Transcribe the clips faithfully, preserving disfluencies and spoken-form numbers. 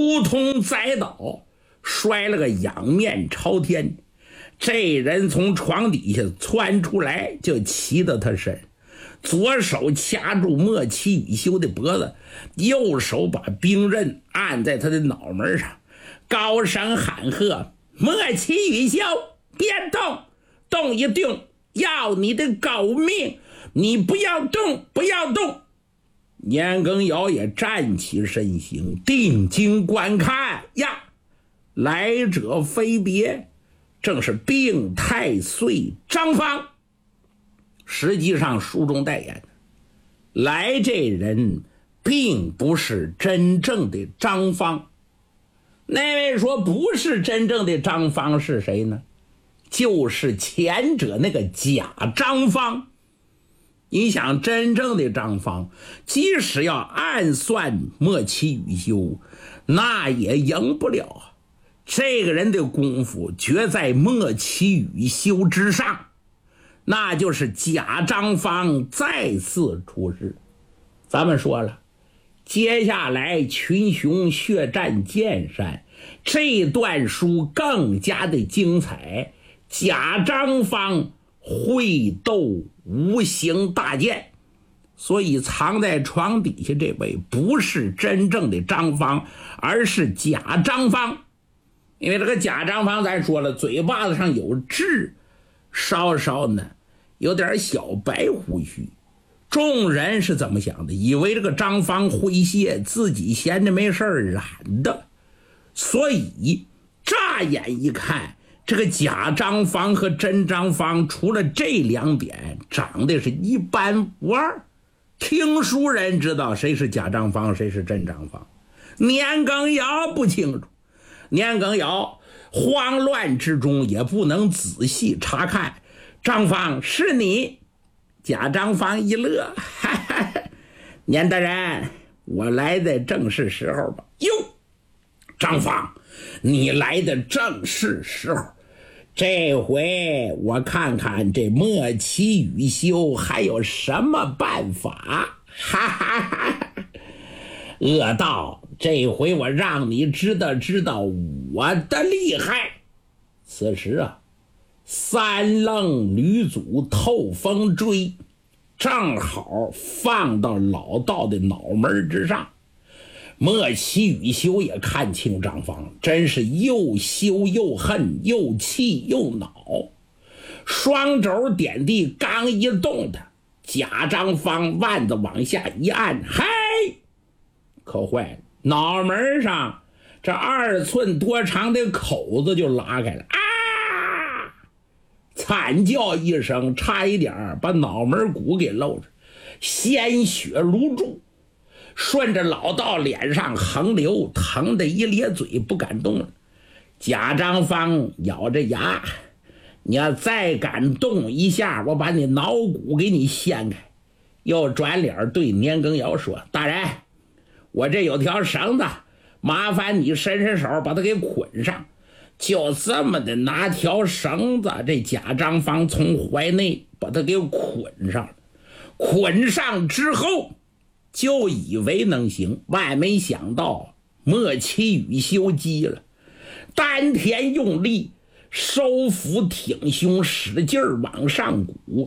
如同栽倒，摔了个仰面朝天。这人从床底下窜出来，就骑到他身，左手掐住莫奇雨修的脖子，右手把兵刃按在他的脑门上，高声喊喝：莫奇雨修，别动，动一动要你的狗命，你不要动，不要动。年羹尧也站起身形，定睛观看呀，来者非别，正是病太岁张方。实际上书中代言的来这人并不是真正的张方。那位说不是真正的张方是谁呢？就是前者那个假张方。你想真正的张方，即使要暗算莫奇雨修，那也赢不了啊。这个人的功夫绝在莫奇雨修之上，那就是假张方再次出世。咱们说了，接下来群雄血战剑山，这段书更加的精彩。假张方会斗无形大剑，所以藏在床底下这位不是真正的张方，而是假张方。因为这个假张方咱说了，嘴巴子上有痣，稍稍呢有点小白胡须。众人是怎么想的？以为这个张方诙谐，自己闲着没事染的。所以乍眼一看，这个假张方和真张方除了这两点长得是一般无二。听书人知道谁是假张方，谁是真张方，年羹尧不清楚。年羹尧慌乱之中也不能仔细查看。张方是你？假张方一乐，哈哈，年大人，我来的正是时候吧。哟，张方，你来的正是时候。这回我看看这莫奇雨修还有什么办法。哈哈哈！恶道，这回我让你知道知道我的厉害。此时啊，三愣吕祖透风锥正好放到老道的脑门之上。莫奇雨修也看清张方，真是又羞又恨，又气又恼。双肘点地，刚一动的，假张方腕子往下一按，嘿，可坏了，脑门上这二寸多长的口子就拉开了啊！惨叫一声，差一点把脑门骨给露着，鲜血如注，顺着老道脸上横流，疼得一咧嘴不敢动了。假张方咬着牙，你要再敢动一下，我把你脑骨给你掀开。又转脸对年羹尧说：大人，我这有条绳子，麻烦你伸伸手把它给捆上。就这么的拿条绳子，这假张方从怀内把它给捆上了。捆上之后就以为能行，万没想到莫奇雨修急了，丹田用力，收腹挺胸，使劲往上鼓，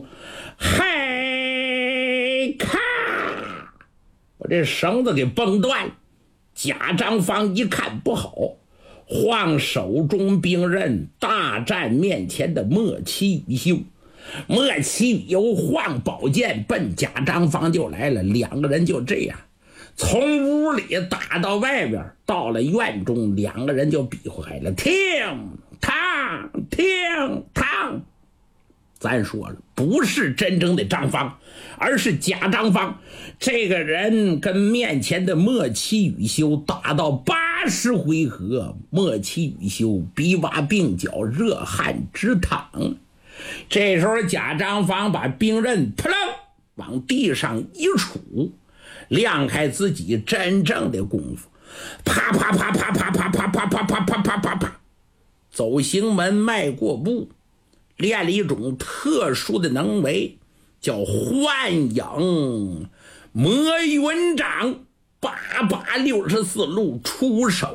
嘿咔，我这绳子给崩断。假张方一看不好，晃手中兵刃大战面前的莫奇雨修。莫奇雨修晃宝剑奔假张方就来了，两个人就这样从屋里打到外边，到了院中，两个人就比划开了，听烫听烫。咱说了，不是真正的张方，而是假张方。这个人跟面前的莫奇雨修打到八十回合，莫奇雨修鼻洼鬓角，热汗直淌。这时候假张方把兵刃扑棱往地上一杵，亮开自己真正的功夫，啪啪啪啪啪啪啪啪啪啪啪啪啪啪，走行门迈过步，练了一种特殊的能为，叫幻影魔云掌，八八六十四路出手